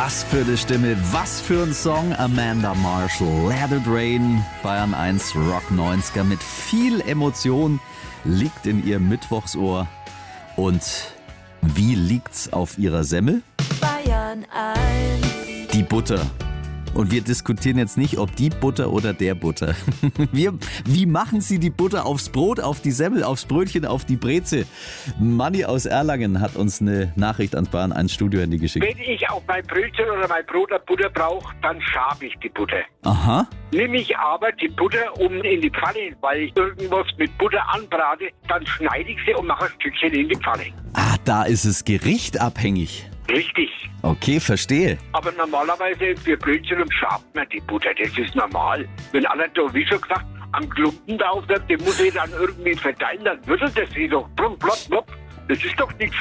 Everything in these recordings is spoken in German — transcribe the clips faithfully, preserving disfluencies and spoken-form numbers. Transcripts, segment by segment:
Was für eine Stimme, was für ein Song. Amanda Marshall, Let It Rain, Bayern eins Rock neunziger mit viel Emotion liegt in ihrem Mittwochsohr. Und wie liegt's auf ihrer Semmel? Bayern eins. Die Butter. Und wir diskutieren jetzt nicht, ob die Butter oder der Butter. Wir, wie machen Sie die Butter aufs Brot, auf die Semmel, aufs Brötchen, auf die Breze? Manni aus Erlangen hat uns eine Nachricht ans Bayern eins Studio-Handy geschickt. Wenn ich auf mein Brötchen oder mein Brot eine Butter brauche, dann schabe ich die Butter. Aha. Nehme ich aber die Butter um in die Pfanne, weil ich irgendwas mit Butter anbrate, dann schneide ich sie und mache ein Stückchen in die Pfanne. Ah, da ist es gerichtabhängig. Richtig. Okay, verstehe. Aber normalerweise für Brötchen schabt man die Butter, das ist normal. Wenn einer da, wie schon gesagt, am Klumpen drauf hat, den muss ich dann irgendwie verteilen, dann würdelt das sie doch. Blub, blub, blub. Das ist doch nichts.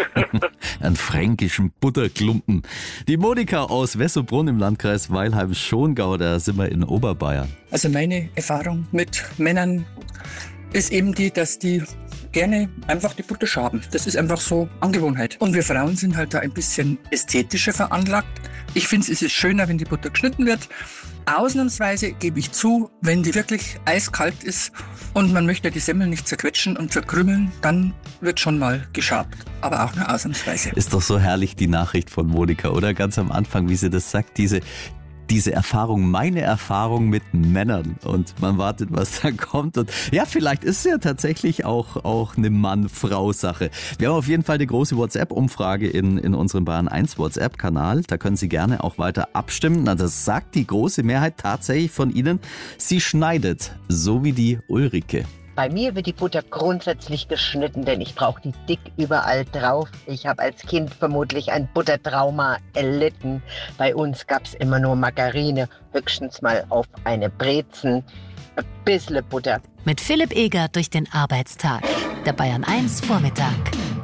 Einen fränkischen Butterklumpen. Die Monika aus Wessobrunn im Landkreis Weilheim-Schongau, da sind wir in Oberbayern. Also meine Erfahrung mit Männern ist eben die, dass die gerne einfach die Butter schaben. Das ist einfach so Angewohnheit. Und wir Frauen sind halt da ein bisschen ästhetischer veranlagt. Ich finde, es ist schöner, wenn die Butter geschnitten wird. Ausnahmsweise gebe ich zu, wenn die wirklich eiskalt ist und man möchte die Semmel nicht zerquetschen und zerkrümmeln, dann wird schon mal geschabt. Aber auch nur ausnahmsweise. Ist doch so herrlich die Nachricht von Monika, oder? Ganz am Anfang, wie sie das sagt, diese... Diese Erfahrung, meine Erfahrung mit Männern, und man wartet, was da kommt. Und ja, vielleicht ist es ja tatsächlich auch, auch eine Mann-Frau-Sache. Wir haben auf jeden Fall eine große WhatsApp-Umfrage in, in unserem Bayern eins WhatsApp-Kanal. Da können Sie gerne auch weiter abstimmen. Na, das sagt die große Mehrheit tatsächlich von Ihnen. Sie schneidet, so wie die Ulrike. Bei mir wird die Butter grundsätzlich geschnitten, denn ich brauche die dick überall drauf. Ich habe als Kind vermutlich ein Buttertrauma erlitten. Bei uns gab es immer nur Margarine, höchstens mal auf eine Brezen, ein bisschen Butter. Mit Philipp Eger durch den Arbeitstag. Der Bayern eins Vormittag.